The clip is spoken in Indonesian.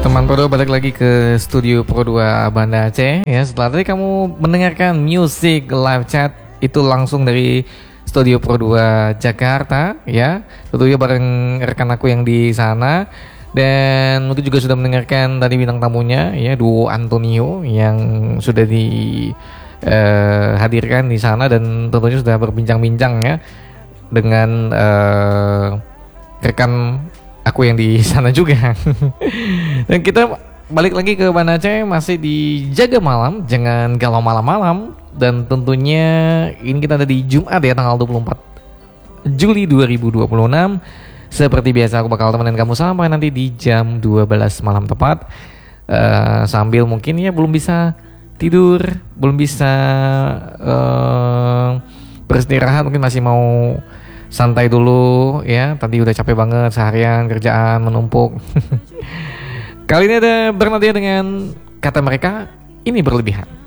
Teman Pro 2 balik lagi ke studio Pro 2 Banda Aceh ya. Setelah tadi kamu mendengarkan music live chat itu langsung dari studio Pro 2 Jakarta ya. Tentunya bareng rekan aku yang di sana. Dan mungkin juga sudah mendengarkan tadi bintang tamunya ya, duo Antonio yang sudah dihadirkan di sana dan tentunya sudah berbincang-bincang ya dengan rekan aku yang di sana juga. Dan kita balik lagi ke Banda Aceh, masih di Jaga Malam, jangan galau malam-malam. Dan tentunya ini kita ada di Jumat ya, tanggal 24 Juli 2026. Seperti biasa aku bakal temenin kamu sampai nanti di jam 12 malam tepat. Sambil mungkin ya belum bisa tidur, belum bisa beristirahat, mungkin masih mau santai dulu ya. Tadi udah capek banget seharian kerjaan menumpuk. Kali ini ada Bernadette dengan kata mereka ini berlebihan.